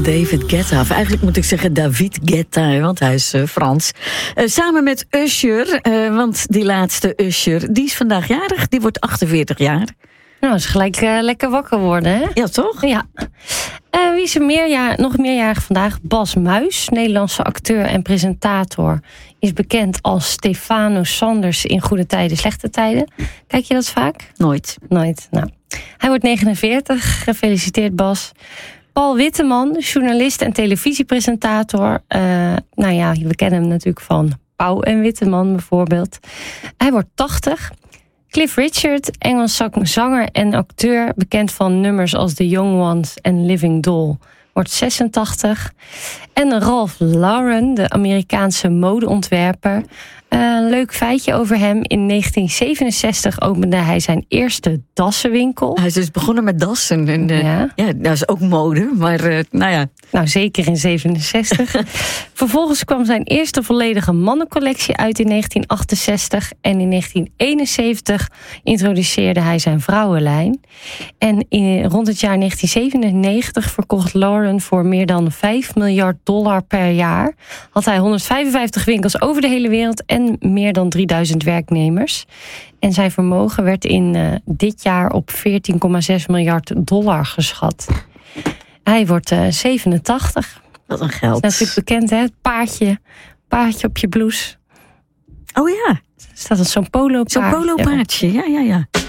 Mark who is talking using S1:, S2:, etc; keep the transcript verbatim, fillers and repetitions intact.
S1: David Guetta. Of eigenlijk moet ik zeggen David Guetta, want hij is uh, Frans. Uh, samen met Usher, uh, want die laatste Usher, die is vandaag jarig. Die wordt achtenveertig jaar.
S2: Nou, is gelijk uh, lekker wakker worden, hè?
S1: Ja, toch?
S2: Ja. Uh, wie is er meerjaar, nog meerjarig vandaag? Bas Muis, Nederlandse acteur en presentator. Is bekend als Stefano Sanders in Goede Tijden, Slechte Tijden. Kijk je dat vaak?
S1: Nooit.
S2: Nooit, nou. Hij wordt negenenveertig. Gefeliciteerd, Bas. Paul Witteman, journalist en televisiepresentator. Uh, nou ja, we kennen hem natuurlijk van Pauw en Witteman bijvoorbeeld. Hij wordt tachtig. Cliff Richard, Engels zanger en acteur, bekend van nummers als The Young Ones en Living Doll, wordt zesentachtig. En Ralph Lauren, de Amerikaanse modeontwerper. Uh, een leuk feitje over hem. In negentien zevenenzestig opende hij zijn eerste dassenwinkel.
S1: Hij is dus begonnen met dassen. En, uh, ja. ja, dat is ook mode, maar uh, nou ja.
S2: Nou, zeker in zevenenzestig. Vervolgens kwam zijn eerste volledige mannencollectie uit in negentien achtenzestig. En in negentien eenenzeventig introduceerde hij zijn vrouwenlijn. En in, rond het jaar negentien zevenennegentig verkocht Lauren voor meer dan vijf miljard dollar per jaar. Had hij honderdvijfenvijftig winkels over de hele wereld en meer dan drieduizend werknemers. En zijn vermogen werd in uh, dit jaar op veertien komma zes miljard dollar geschat. Hij wordt uh, zevenentachtig.
S1: Wat een geld.
S2: Dat is natuurlijk bekend, hè? Het paardje, paardje op je blouse.
S1: Oh ja.
S2: Staat dat zo'n polo paardje?
S1: Zo'n polo paardje, ja, ja, ja.